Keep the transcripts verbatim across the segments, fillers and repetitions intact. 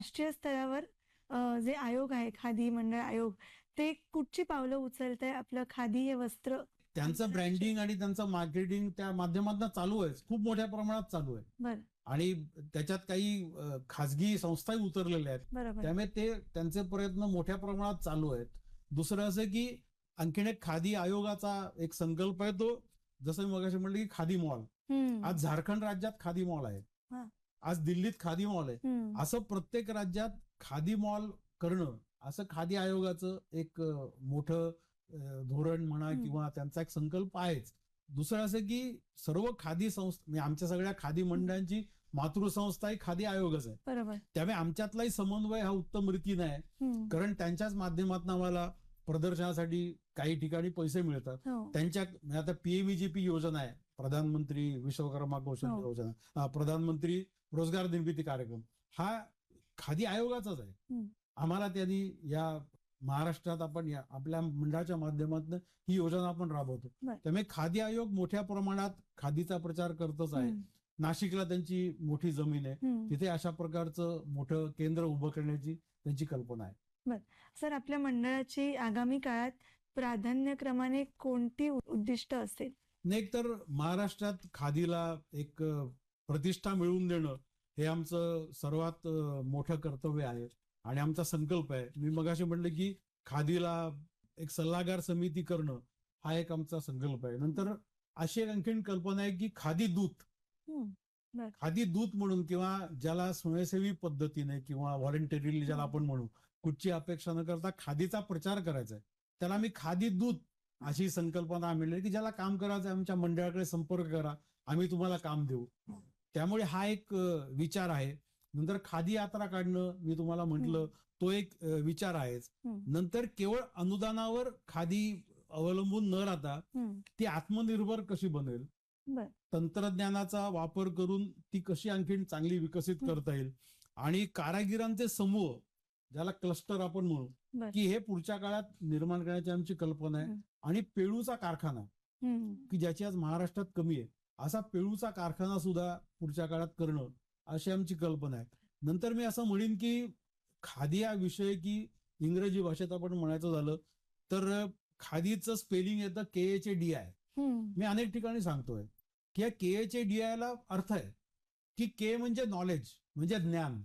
राष्ट्रीय स्तरावर अ, जे आयोग आहे, खादी मंडळ आयोग, ते कुठची पावलं उचलतंय आपलं खादी हे वस्त्र त्यांचं आंतरराष्ट्रीय ब्रँडिंग आणि त्यांचं मार्केटिंग त्या माध्यमातून चालू आहे, खूप मोठ्या प्रमाणात चालू आहे. बरं. आणि त्याच्यात काही अ, खाजगी संस्थाही उतरलेल्या आहेत. बरोबर. त्यामुळे ते त्यांचे प्रयत्न मोठ्या प्रमाणात चालू आहेत. दुसरं असं की आणखीन एक खादी आयोगाचा एक संकल्प आहे, तो जसं मी मगाशी म्हटलं की खादी मॉल. हं. आज झारखंड राज्यात खादी मॉल आहे. हां. आज दिल्लीत खादी मॉल आहे. हं. असं प्रत्येक राज्यात खादी मॉल करणं, असं खादी आयोगाचं एक अ, मोठं अ, धोरण म्हणा हं. किंवा त्यांचा एक संकल्प आहेच. दुसरं असं की सर्व खादी संस्था म्हणजे आमच्या सगळ्या खादी मंडळांची मातृसंस्था ही खादी आयोगच आहे. बरोबर. त्यामुळे आमच्यातलाही समन्वय हा उत्तम रीतीने आहे. हं. कारण त्यांच्याच माध्यमातून आम्हाला प्रदर्शनासाठी काही ठिकाणी पैसे मिळतात. हो. त्यांच्या म्हणजे आता पीएमईजीपी योजना आहे, प्रधानमंत्री विश्वकर्मा कौशल्य हो. योजना, अ, प्रधानमंत्री रोजगार निर्मिती कार्यक्रम, हा खादी आयोगाचाच आहे. हं. आम्हाला त्यांनी या महाराष्ट्रात आपण या आपल्या मंडळाच्या माध्यमातून ही योजना आपण राबवतो. बरं. त्यामुळे खादी आयोग मोठ्या प्रमाणात खादीचा प्रचार करतच आहे. हं. नाशिकला त्यांची मोठी जमीन आहे, हं. तिथे अशा प्रकारचं मोठं केंद्र उभं करण्याची त्यांची कल्पना आहे. बरं. सर, आपल्या मंडळाची आगामी काळात प्राधान्यक्रमाने कोणती उ- उद्दिष्ट असेल? नाही तर महाराष्ट्रात खादीला एक अ, प्रतिष्ठा मिळवून देणं हे आमचं सर्वात अ, मोठं कर्तव्य आहे आणि आमचा संकल्प आहे. मी मगाशी म्हटलं की खादीला एक सल्लागार समिती करणं हा एक आमचा संकल्प आहे. नंतर अशी एक आणखीन कल्पना आहे की खादी दूत, हं. बरं. खादी दूत म्हणून किंवा ज्याला स्वयंसेवी पद्धतीने किंवा व्हॉलंटरीली ज्याला आपण म्हणू, कुठची अपेक्षा न करता खादीचा प्रचार करायचा आहे, त्याला मी खादी दूत अशी संकल्पना आम्ही की ज्याला काम करायचं आहे आमच्या मंडळाकडे संपर्क करा, आम्ही तुम्हाला काम देऊ. त्यामुळे हा एक अ, विचार आहे. नंतर खादी यात्रा काढणं मी तुम्हाला म्हटलं, तो एक अ, विचार आहेच. हं. नंतर केवळ अनुदानावर खादी अवलंबून न राहता हं. ती आत्मनिर्भर कशी बनेल, बरं. तंत्रज्ञानाचा वापर करून ती कशी आणखीन चांगली विकसित हं. करता येईल आणि कारागिरांचे समूह, ज्याला क्लस्टर आपण म्हणू, बरं. की हे पुढच्या काळात निर्माण करण्याची आमची कल्पना आहे. हं. आणि पेळूचा कारखाना, हं. की ज्याची आज महाराष्ट्रात कमी आहे, असा पेळूचा कारखाना सुद्धा पुढच्या काळात करणं अशी आमची कल्पना आहे. नंतर मी असं म्हणेन की खादी हा विषय की इंग्रजी भाषेत आपण म्हणायचं झालं तर अ, खादीचं स्पेलिंग येतं के एच ए डी आय. हं. मी अनेक ठिकाणी सांगतोय की या के एच ए डी आय ला अर्थ आहे की के म्हणजे नॉलेज म्हणजे ज्ञान,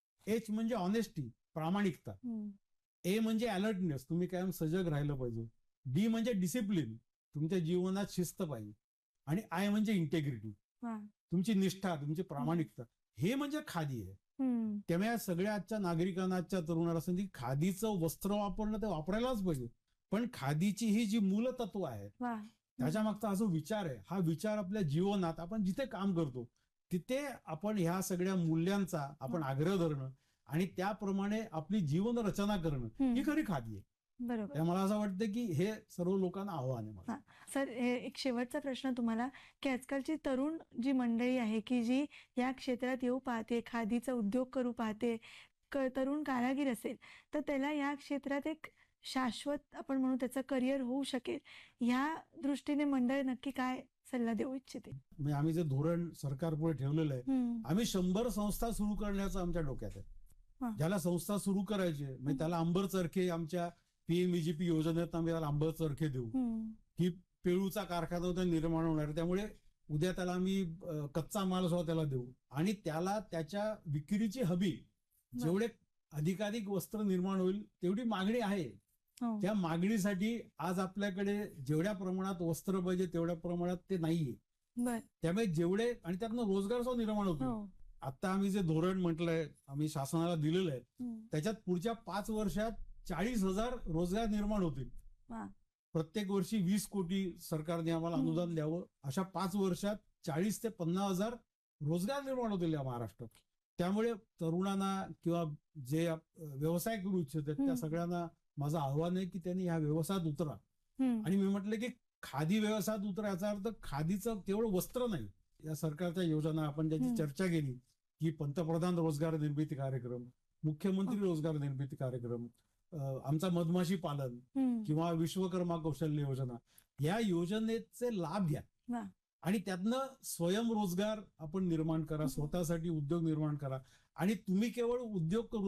एच म्हणजे ऑनेस्टी प्रामाणिकता, हं. ए म्हणजे अलर्टनेस तुम्ही कायम सजग राहिलं पाहिजे, डी म्हणजे डिसिप्लिन तुमच्या जीवनात शिस्त पाहिजे आणि आय म्हणजे इंटेग्रिटी वाह! तुमची निष्ठा तुमची प्रामाणिकता, हे म्हणजे खादी आहे. हं. त्यामुळे या सगळ्या आजच्या नागरिकांना आजच्या तरुणाला संधी खादीचं वस्त्र वापरणं ते वापरायलाच पाहिजे. पण खादीची ही जी मूलतत्व आहे वाह! त्याच्या मागचा हा जो विचार आहे, हा विचार आपल्या जीवनात आपण जिथे काम करतो तिथे आपण ह्या सगळ्या मूल्यांचा आपण आग्रह धरणं आणि त्याप्रमाणे आपली जीवन रचना करणं हं. ही खरी खादी आहे. बरोबर. त्या मला असं वाटतं की हे सर्व लोकांना आव्हान आहे मला. हां. सर, हे एक शेवटचा प्रश्न तुम्हाला, की आजकालची तरुण जी मंडळी आहे, की जी या क्षेत्रात येऊ पाहते, खादीचा उद्योग करू पाहते, क तरुण कारागीर असेल, तर त्याला या क्षेत्रात एक शाश्वत आपण म्हणू त्याचं करिअर होऊ शकेल, ह्या दृष्टीने मंडळ नक्की काय सल्ला देऊ इच्छिते? म्हणजे आम्ही जे धोरण सरकारपुढे ठेवलेलं आहे, हं. आम्ही शंभर संस्था सुरू करण्याचं आमच्या डोक्यात आहे. हां. ज्याला संस्था सुरू करायची आहे, म्हणजे त्याला अंबर चरखे आमच्या पीएमईजीपी योजनेत आम्ही त्याला अंबर चरखे देऊ, हं. की पेळूचा कारखाना होता निर्माण होणार, त्यामुळे उद्या त्याला आम्ही अ, कच्चा माल सुद्धा त्याला देऊ आणि त्याला त्याच्या विक्रीची हबी, जेवढे अधिकाधिक वस्त्र निर्माण होईल तेवढी मागणी आहे. हो. त्या मागणीसाठी आज आपल्याकडे जेवढ्या प्रमाणात वस्त्र पाहिजे तेवढ्या प्रमाणात ते नाहीये. बरं. त्यामुळे जेवढे आणि त्यातनं रोजगार सुद्धा निर्माण होतो. हो. आता आम्ही जे धोरण म्हटलंय आम्ही शासनाला दिलेलं आहे, हं. त्याच्यात पुढच्या पाच वर्षात चाळीस हजार रोजगार निर्माण होतील. वाह! प्रत्येक वर्षी वीस कोटी सरकारने आम्हाला हं. अनुदान द्यावं, अशा पाच वर्षात चाळीस ते पन्नास हजार रोजगार निर्माण होतील या महाराष्ट्रात. त्यामुळे तरुणांना किंवा जे अ, व्यवसाय करू इच्छितात त्या हं. सगळ्यांना माझं आव्हान आहे की त्यांनी ह्या व्यवसायात उतरा. हं. आणि मी म्हटलं की खादी व्यवसायात उतरा याचा अर्थ खादीचं केवळ वस्त्र नाही, या सरकारच्या योजना आपण ज्याची हं. चर्चा केली की पंतप्रधान रोजगार निर्मिती कार्यक्रम, मुख्यमंत्री रोजगार निर्मिती कार्यक्रम, अ, आमचा मधमाशी पालन हं. किंवा विश्वकर्मा कौशल्य योजना, या योजनेचे लाभ घ्या वाह! आणि त्यातनं स्वयंरोजगार आपण निर्माण करा, हं. स्वतःसाठी उद्योग निर्माण करा आणि तुम्ही केवळ उद्योग करू